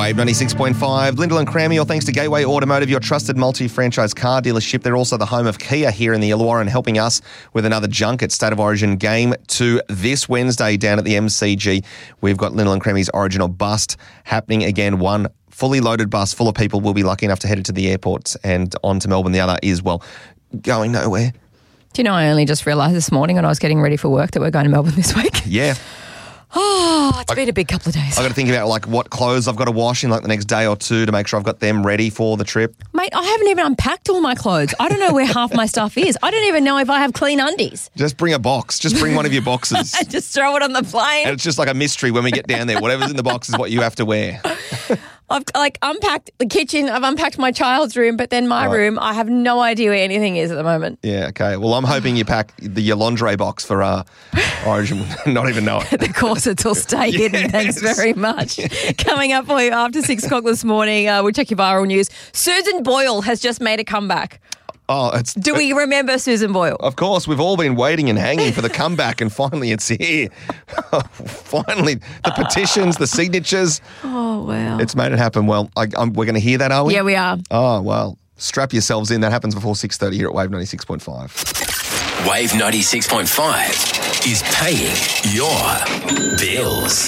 Wave 96.5. Lyndall and Crammy, all thanks to Gateway Automotive, your trusted multi-franchise car dealership. They're also the home of Kia here in the Illawarra and helping us with another junket State of Origin Game 2 this Wednesday down at the MCG. We've got Lyndall and Crammy's Origin or Bust happening again. One fully loaded bus full of people will be lucky enough to head to the airport and on to Melbourne. The other is, well, going nowhere. Do you know, I only just realised this morning when I was getting ready for work that we're going to Melbourne this week. Yeah. Oh, it's been a big couple of days. I've got to think about like what clothes I've got to wash in like the next day or two to make sure I've got them ready for the trip. Mate, I haven't even unpacked all my clothes. I don't know where half my stuff is. I don't even know if I have clean undies. Just bring a box. Just bring one of your boxes. Just throw it on the plane. And it's just like a mystery when we get down there. Whatever's in the box is what you have to wear. I've unpacked the kitchen, I've unpacked my child's room, but then my room, I have no idea where anything is at the moment. Yeah, okay. Well, I'm hoping you pack your lingerie box for Origin. Not even know it. The corsets will stay hidden. Thanks very much. Coming up for you after 6 o'clock this morning, we'll check your viral news. Susan Boyle has just made a comeback. Do we remember Susan Boyle? Of course, we've all been waiting and hanging for the comeback, and finally it's here. Finally, the petitions, the signatures. Oh, wow. It's made it happen. Well, we're going to hear that, are we? Yeah, we are. Oh, well, strap yourselves in. That happens before 6:30 here at Wave 96.5. Wave 96.5 is paying your bills.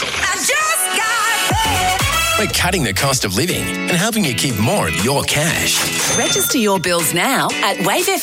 We're cutting the cost of living and helping you keep more of your cash. Register your bills now at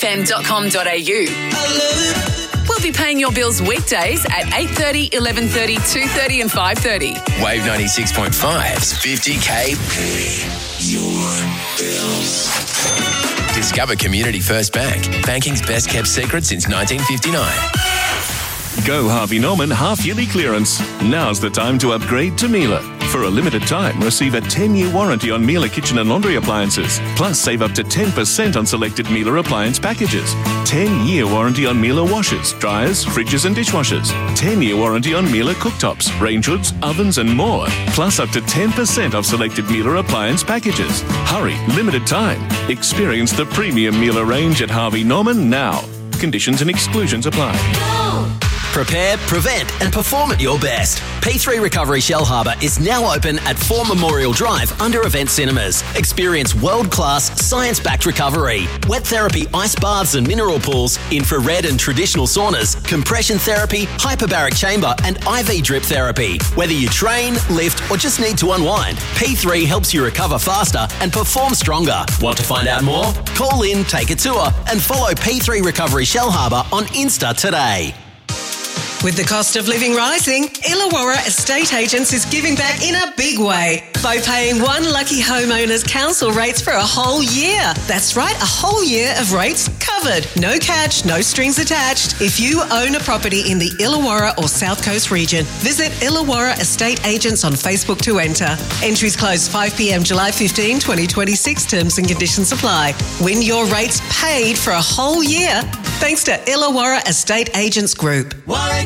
wavefm.com.au. We'll be paying your bills weekdays at 8:30, 11:30, 2:30 and 5:30. Wave 96.5's 50K your bills. Discover Community First Bank, banking's best kept secret since 1959. Go Harvey Norman half-yearly clearance. Now's the time to upgrade to Miele. For a limited time, receive a 10-year warranty on Miele kitchen and laundry appliances. Plus, save up to 10% on selected Miele appliance packages. 10-year warranty on Miele washers, dryers, fridges and dishwashers. 10-year warranty on Miele cooktops, range hoods, ovens and more. Plus, up to 10% off selected Miele appliance packages. Hurry, limited time. Experience the premium Miele range at Harvey Norman now. Conditions and exclusions apply. Prepare, prevent and perform at your best. P3 Recovery Shellharbour is now open at 4 Memorial Drive under Event Cinemas. Experience world-class, science-backed recovery. Wet therapy, ice baths and mineral pools, infrared and traditional saunas, compression therapy, hyperbaric chamber and IV drip therapy. Whether you train, lift or just need to unwind, P3 helps you recover faster and perform stronger. Want to find out more? Call in, take a tour and follow P3 Recovery Shellharbour on Insta today. With the cost of living rising, Illawarra Estate Agents is giving back in a big way by paying one lucky homeowner's council rates for a whole year. That's right, a whole year of rates covered. No catch, no strings attached. If you own a property in the Illawarra or South Coast region, visit Illawarra Estate Agents on Facebook to enter. Entries close 5 p.m. July 15, 2026. Terms and conditions apply. Win your rates paid for a whole year thanks to Illawarra Estate Agents Group.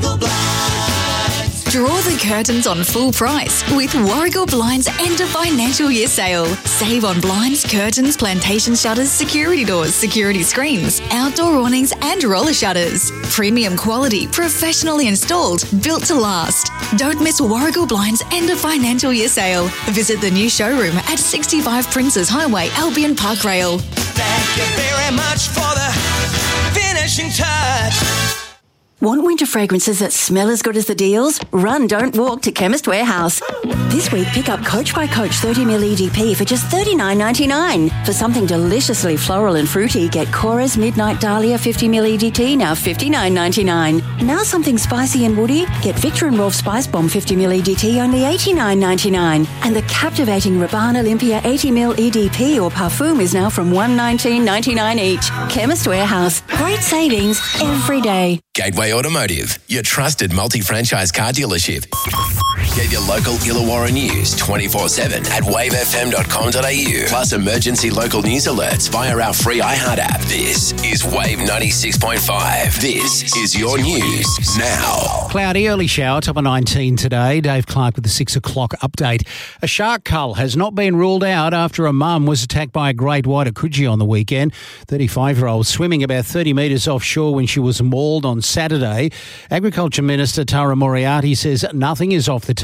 Draw the curtains on full price with Warragul Blinds end of financial year sale. Save on blinds, curtains, plantation shutters, security doors, security screens, outdoor awnings and roller shutters. Premium quality, professionally installed, built to last. Don't miss Warragul Blinds end of financial year sale. Visit the new showroom at 65 Princes Highway, Albion Park Rail. Thank you very much for the finishing touch. Want winter fragrances that smell as good as the deals? Run, don't walk to Chemist Warehouse. This week, pick up Coach by Coach 30ml EDP for just $39.99. For something deliciously floral and fruity, get Cora's Midnight Dahlia 50ml EDT, now $59.99. Now something spicy and woody, get Victor and Rolf Spice Bomb 50ml EDT, only $89.99. And the captivating Rabanne Olympia 80ml EDP or Parfum is now from $119.99 each. Chemist Warehouse. Great savings every day. Gateway Automotive, your trusted multi-franchise car dealership. Get your local Illawarra news 24/7 at wavefm.com.au. Plus emergency local news alerts via our free iHeart app. This is Wave 96.5. This is your news now. Cloudy, early shower, top of 19 today. Dave Clark with the 6 o'clock update. A shark cull has not been ruled out after a mum was attacked by a great white at Coogee on the weekend. 35-year-old swimming about 30 metres offshore when she was mauled on Saturday. Agriculture Minister Tara Moriarty says nothing is off the table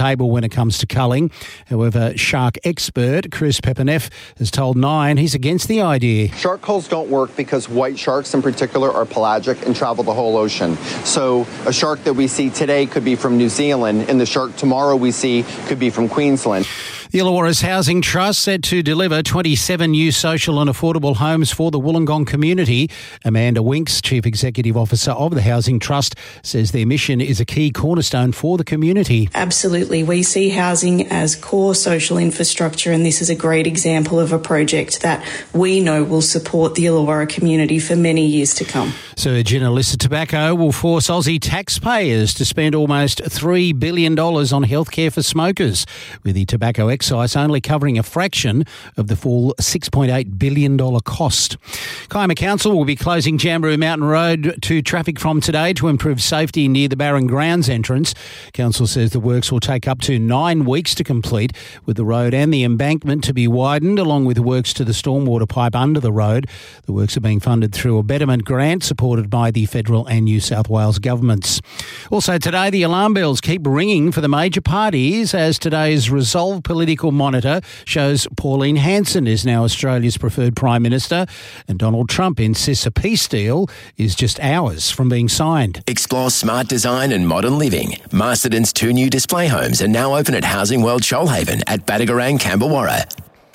table when it comes to culling. However, shark expert Chris Pepaneff has told Nine he's against the idea. Shark culls don't work because white sharks in particular are pelagic and travel the whole ocean. So a shark that we see today could be from New Zealand, and the shark tomorrow we see could be from Queensland. The Illawarra's Housing Trust set to deliver 27 new social and affordable homes for the Wollongong community. Amanda Winks, Chief Executive Officer of the Housing Trust, says their mission is a key cornerstone for the community. Absolutely. We see housing as core social infrastructure, and this is a great example of a project that we know will support the Illawarra community for many years to come. Surge in illicit tobacco will force Aussie taxpayers to spend almost $3 billion on healthcare for smokers, with the tobacco excise only covering a fraction of the full $6.8 billion cost. Kiama Council will be closing Jamberoo Mountain Road to traffic from today to improve safety near the Barron Grounds entrance. Council says the works will take up to 9 weeks to complete, with the road and the embankment to be widened, along with works to the stormwater pipe under the road. The works are being funded through a betterment grant supported by the federal and New South Wales governments. Also today, the alarm bells keep ringing for the major parties as today's Resolve Political Monitor shows Pauline Hanson is now Australia's preferred Prime Minister, and Donald Trump insists a peace deal is just hours from being signed. Explore smart design and modern living. Masterton's 2 new display homes are now open at Housing World Shoalhaven at Badagarang, Camberwarra.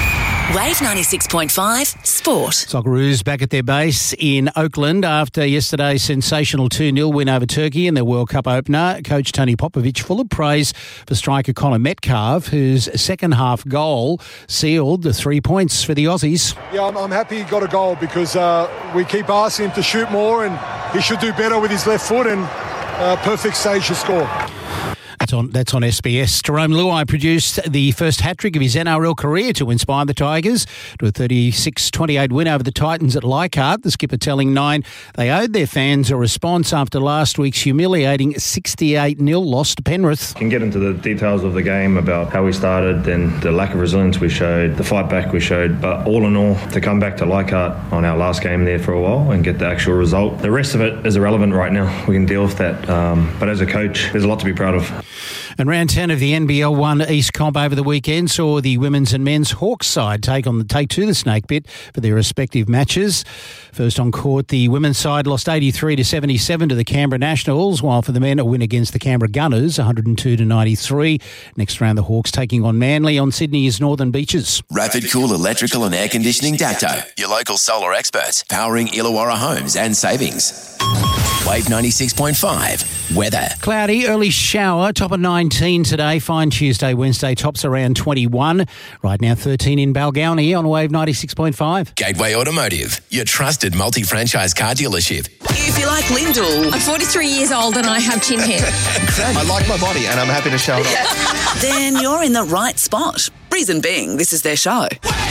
Wave 96.5 Sport. Socceroos back at their base in Oakland after yesterday's sensational 2-0 win over Turkey in their World Cup opener. Coach Tony Popovich full of praise for striker Connor Metcalf, whose second-half goal sealed the 3 points for the Aussies. Yeah, I'm happy he got a goal because we keep asking him to shoot more, and he should do better with his left foot, and perfect stage to score. That's on SBS. Jerome Luai produced the first hat-trick of his NRL career to inspire the Tigers to a 36-28 win over the Titans at Leichhardt. The skipper telling Nine they owed their fans a response after last week's humiliating 68-0 loss to Penrith. Can get into the details of the game about how we started and the lack of resilience we showed, the fight back we showed, but all in all, to come back to Leichhardt on our last game there for a while and get the actual result. The rest of it is irrelevant right now. We can deal with that. But as a coach, there's a lot to be proud of. And round 10 of the NBL 1 East Comp over the weekend saw the women's and men's Hawks side take to the Snake Pit for their respective matches. First on court, the women's side lost 83-77 to the Canberra Nationals, while for the men a win against the Canberra Gunners, 102-93. Next round, the Hawks taking on Manly on Sydney's Northern Beaches. Rapid Cool Electrical and Air Conditioning Dacto, your local solar experts, powering Illawarra homes and savings. Wave 96.5 weather. Cloudy, early shower, top of 19 today. Fine Tuesday, Wednesday, tops around 21. Right now 13 in Balgownie on Wave 96.5. Gateway Automotive, your trusted multi-franchise car dealership. If you like Lyndall, I'm 43 years old and I have chin hair. I like my body and I'm happy to show it off. then you're in the right spot. Reason being, this is their show.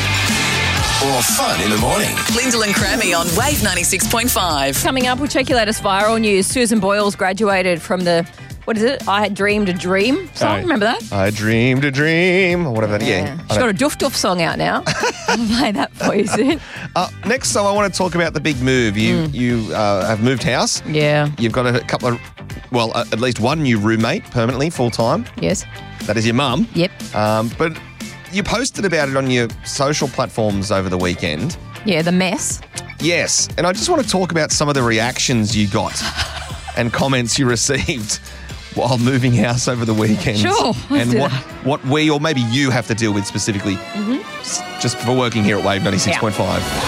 Or fun in the morning. Lyndall and Crammy on Wave 96.5. Coming up, we'll check your latest viral news. Susan Boyles graduated from the, what is it? I Had Dreamed a Dream song. Remember that? I dreamed a dream, or whatever that is. Yeah. She's got a Doof Doof song out now. I'll play that for you soon. Next, I want to talk about the big move. You have moved house. Yeah. You've got a couple of, at least one new roommate permanently, full-time. Yes. That is your mum. Yep. But you posted about it on your social platforms over the weekend. Yeah, the mess. Yes, and I just want to talk about some of the reactions you got and comments you received while moving house over the weekend. Sure. And what we, or maybe you, have to deal with specifically just for working here at Wave 96.5.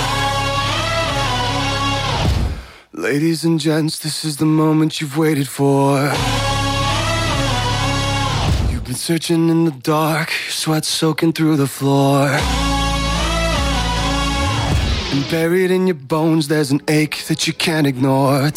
Yeah. Ladies and gents, this is the moment you've waited for. Been searching in the dark, sweat soaking through the floor. And buried in your bones, there's an ache that you can't ignore.